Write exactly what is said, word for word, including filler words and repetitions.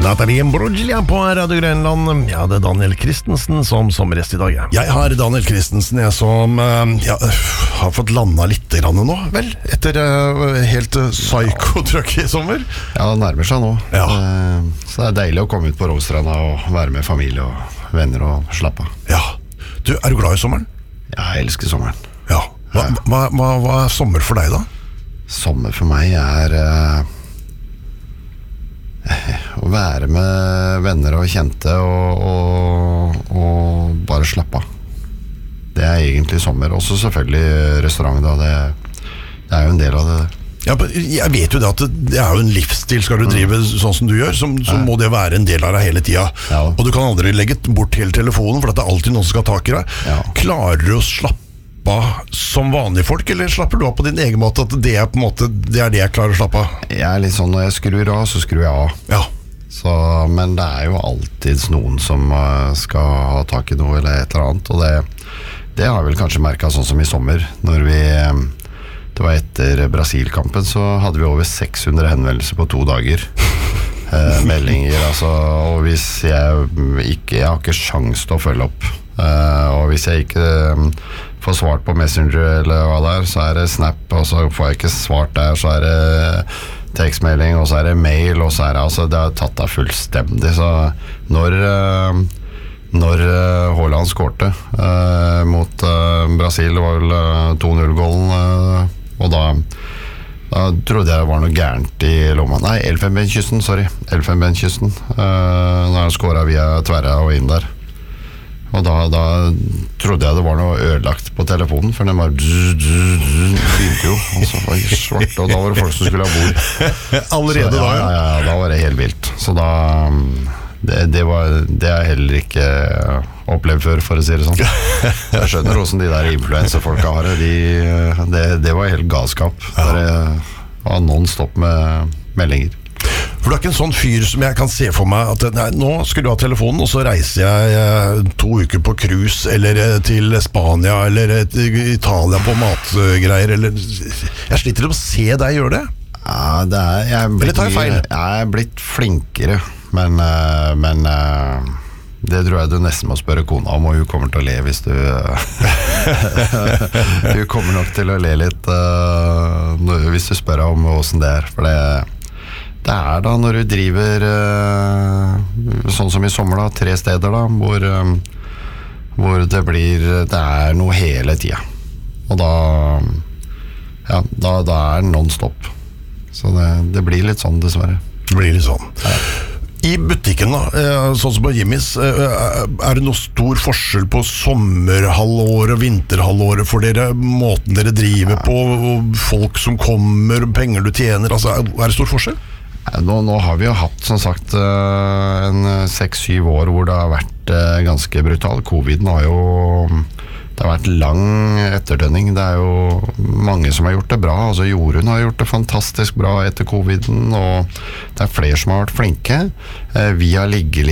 Natalie Imbruglia på Radio Grønland. Ja, det er Daniel Christensen som sommergjest i dag. Ja. Jeg har Daniel Christensen, jeg som ja, har fått landet litt grann nå, vel? Etter uh, helt uh, psyko-trøkk i sommer. Ja, det nærmer seg nå. Ja. Uh, så det er deilig å komme ut på Råstranda og være med familie og venner og slappe av. Ja. Du, er du glad i sommeren? Ja, jeg elsker sommeren. Ja. Hva, hva, hva, hva er sommer for deg da? Sommer for meg er... Uh, å være med venner og kjente og, og, og bare slappe av. Det er egentlig sommer. Også selvfølgelig restaurant da, det, det er jo en del av det. Ja, jeg vet jo det at det er jo en livsstil. Skal du drive mm. sånn som du gjør, så, så må det være en del av deg hele tiden. Ja. Og du kan aldri legge bort hele telefonen, for det er alltid noen som skal ha tak i deg. Ja. Klarer du å slappe som vanlige folk, eller slapper du av på din egen måte, at det er på en måte det er det jeg klarer å slappe av? Jeg er litt sånn, når jeg skrur av, så skrur jeg av. Ja. Så, men det er jo alltid noen som uh, skal ha tak i noe eller et eller annet, og det, det har jeg vel kanskje merket sånn som i sommer, når vi, um, det var etter Brasil-kampen, så hadde vi over seks hundre henvendelser på to dager. uh, meldinger, altså, og hvis jeg ikke, jeg har ikke sjans til å følge opp, uh, og hvis jeg ikke um, får svart på Messenger eller hva det er, så er det Snap, og så får jeg ikke svart der, så er det tekstmelding, og så er det mail, og så er det, altså, det har tatt deg fullstendig. Så når når Haaland skårte uh, mot uh, Brasil, det var vel uh, to null-gålen, uh, og da, da trodde jeg det var noe gærent i lomma. Nei, Elfenbenskysten, sorry, Elfenbenskysten. Uh, da har jeg skåret via tverra og inn der. Og da, da trodde jeg det var noe ødelagt på telefonen, for den bare begynte jo, og så var det svart, og da var det folk som skulle ha bord. Allerede så, ja, da, ja? Ja, ja, da var det helt vilt. Så da, det, det var, det har jeg heller ikke opplevd før, for å si det sånn. Jeg skjønner hvordan de der influencerfolka har det, de, det, det var helt galskap. Det var non-stop med meldinger. For du er ikke en sånn fyr som jeg kan se for meg at nei, nå skulle du ha telefonen, og så reiser jeg eh, to uker på cruise, eller eh, til Spania, eller eh, til Italia på matgreier, eller jeg sliter med å se deg gjøre det. Ja, det er, jeg er blitt, eller tar jeg feil? Jeg er blitt flinkere, men, uh, men uh, det tror jeg du nesten må spørre kona om, og hun kommer til å le hvis du hun kommer nok til å le litt uh, hvis du spør om hvordan det er, for det Det er da når du driver uh, sånn som i sommer da, tre steder da, hvor, um, hvor det blir, det er noe hele tiden. Og da, ja, da, da er det non-stop. Så det, det blir litt sånn, dessverre. Det blir litt sånn. Ja. I butikken da, sånn som på Jimmys, er det noe stor forskjell på sommerhalvåret og vinterhalvåret for dere, måten dere driver på, og folk som kommer, penger du tjener, altså er det stor forskjell? Nå, nå har vi jo hatt, som sagt, en seks-syv år hvor det har vært ganske brutal. Coviden har jo, det har vært lang etterdønning. Det er jo mange som har gjort det bra. Altså Jorunn har gjort det fantastisk bra etter coviden, og det er flere som har vært flinke. Vi har ligget